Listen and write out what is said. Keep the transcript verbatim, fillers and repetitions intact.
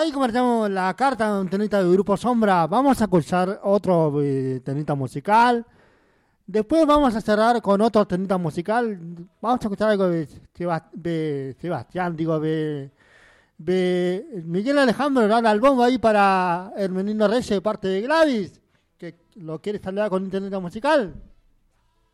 ahí comenzamos la carta de un tenista de Grupo Sombra. Vamos a escuchar otro eh, tenista musical. Después vamos a cerrar con otro tenista musical. Vamos a escuchar algo de, Sebast- de Sebastián, digo, de, de Miguel Alejandro Lara al bombo ahí para Hermenino Reyes de parte de Gladys, que lo quiere saludar con un tenista musical.